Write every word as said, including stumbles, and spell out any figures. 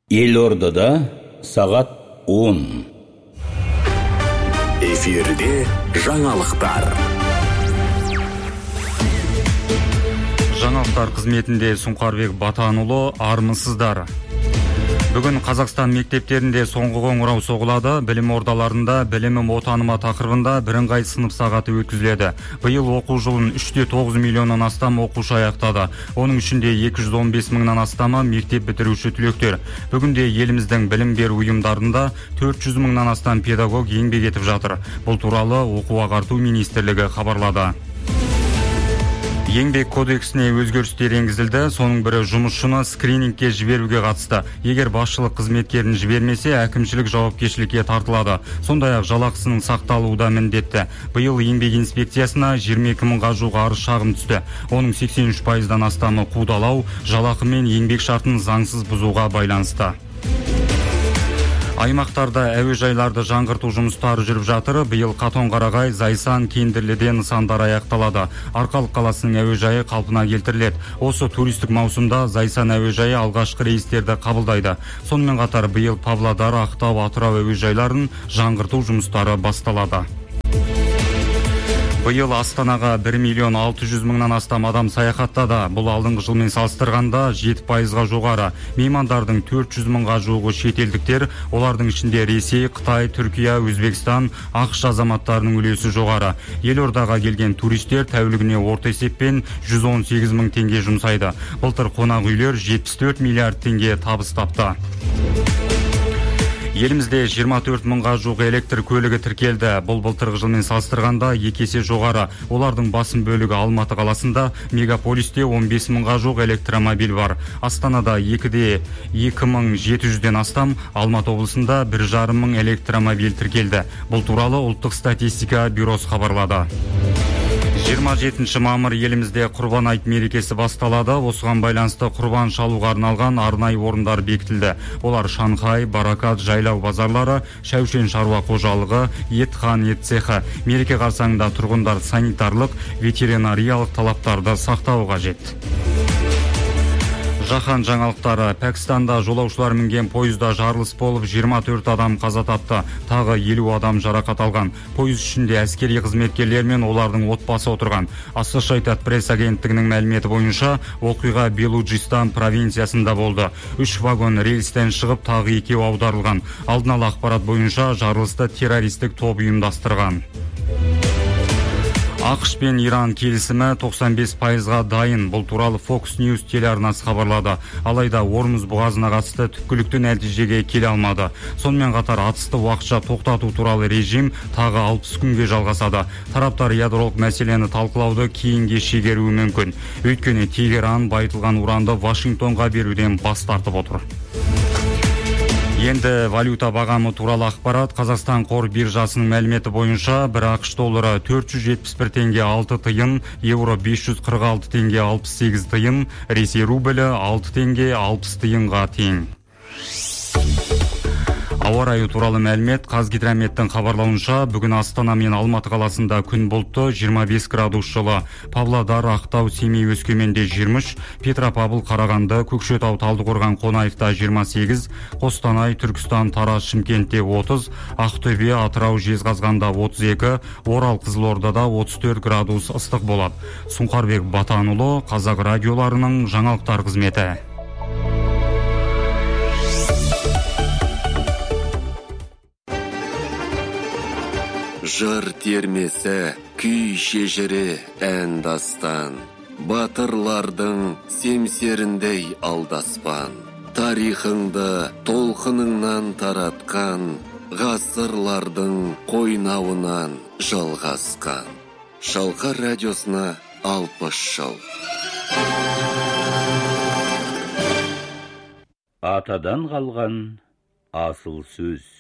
Елордада сағат он. Эфирде жаңалықтар. Жаңалықтар қызметінде Сұңқарбек Батанұлы, армысыздар. Бүгін Қазақстан мектептерінде соңғы қоңырау соғылады. Білім ордаларында білімім отаныма тақырыбында бірыңғай сынып сағаты өткізіледі. Биыл оқу жылын үш те тоғыз миллионнан астам оқушы аяқтады. Оның ішінде екі жүз он бес мыңнан астамы мектеп бітіруші түлектер. Бүгінде еліміздің білім беру ұйымдарында төрт жүз мыңнан астам педагог еңбек етіп жатыр. Бұл туралы Оқу ағарту министрлігі хабарлады. Еңбек кодексіне өзгерістер енгізілді. Соның бірі жұмысшыны скринингке жіберуге қатысты. Егер басшылық қызметкерін жібермесе, әкімшілік жауапкершілікке тартылады. Сондай-ақ жалақысының сақталуы да міндетті. Биыл еңбек инспекциясына жиырма екі мыңға жуық арыз шағым түсті. Оның сексен үш пайыздан астамы қудалау, жалақы мен еңбек шартын заңсыз бұзуға байланысты. Аймақтарда әуежайларды жаңғырту жұмыстары жүріп жатыр. Биыл Қатон-Қарағай, Зайсан, Кендірліде нысандар аяқталады. Арқалық қаласының әуежайы қалпына келтіріледі. Осы туристік маусымда Зайсан әуежайы алғашқы рейстерді қабылдайды. Сонымен қатар биыл Павлодар, Ақтау, Атырау әуежайларын жаңғырту жұмыстары басталады. Биыл Астанаға бір миллион алты жүз мыңнан астам адам саяхаттады. Бұл алдыңғы жылмен салыстырғанда жеті пайызға жоғары. Меймандардың төрт жүз мыңға жуығы шетелдіктер, олардың ішінде Ресей, Қытай, Түркия, Өзбекстан, ақш азаматтарының үлесі жоғары. Елордаға келген туристер тәулігіне орта есеппен жүз он сегіз мың теңге жұмсайды. Былтыр қонақ үйлер жетпіс төрт миллиард теңге табыс тапты. Елімізде жиырма төрт мыңға жуық электр көлігі тіркелді. Бұл былтырғы жылмен салыстырғанда екі есе жоғары. Олардың басым бөлігі Алматы қаласында, мегаполисте он бес мыңға жуық электромобиль бар. Астанада екі де екі мың жеті жүзден астам, Алматы облысында бір жарым мың электромобиль тіркелді. Бұл туралы ұлттық статистика бюросы хабарлады. жиырма жетінші мамыр елімізде Құрбан айт мерекесі басталады. Осыған байланысты құрбан шалуға арналған арнайы орындар бекітілді. Олар Шанхай, Баракат, жайлау базарлары, Шәушен шаруа қожалығы, ет хан ет цехы. Мереке қарсаңында тұрғындар санитарлық, ветеринариялық талаптарды сақтауы қажет. Жаһан жаңалықтары. Пәкістанда жолаушылар мінген пойызда жарылыс болып, жиырма төрт адам қаза тапты. Тағы елу адам жарақат алған. Пойыз ішінде әскери қызметкерлер мен олардың отбасы отырған. Associated Press агенттігінің мәліметі бойынша, оқиға Белуджистан провинциясында болды. Үш вагон рельстен шығып, тағы екеу аударылған. Алдын ала ақпарат бойынша жарылысты террористік топ ұйымдастырған. ақш пен Иран келісімі тоқсан бес пайызға дайын. Бұл туралы Fox News телеарнасы хабарлады. Алайда Ормұз бұғазына қатысты түпкілікті нәтижеге келе алмады. Сонымен қатар атысты уақытша тоқтату туралы режим тағы алпыс күнге жалғасады. Тараптар ядролық мәселені талқылауды кейінге шегеруі мүмкін. Өйткені Тегеран байытылған уранды Вашингтонға беруден бас тартып отыр. Енді валюта бағамы туралы ақпарат. Қазақстан қор биржасының мәліметі бойынша бір ақш доллары төрт жүз жетпіс бір теңге алты тиын, евро бес жүз қырық алты теңге алпыс сегіз тиын, Ресей рублі алты теңге алпыс тиынға тең. Ауа райы туралы мәлімет. Қазгидрометтің хабарлауынша, бүгін Астана мен Алматы қаласында күн бұлтты, жиырма бес градус жылы. Павлодар, Ақтау, Семей, Өскеменде жиырма үш, Петропавл, Қарағанды, Көкшетау, Талдықорған, Қонаевта жиырма сегіз, Қостанай, Түркістан, Тараз, Шымкентте отыз, Ақтөбе, Атырау, Жезқазғанда отыз екі, Орал, Қызылордада отыз төрт градус ыстық болады. Сұңқарбек Батанұлы, Қазақ радиоларының жаңалықтар қызметі. Жыр термесі, күй шежірі, ән дастан. Батырлардың семсеріндей алдаспан. Тарихыңды толқыныңнан таратқан, ғасырлардың қойнауынан жалғасқан. Шалқар радиосына алпыс жыл. Атадан қалған асыл сөз.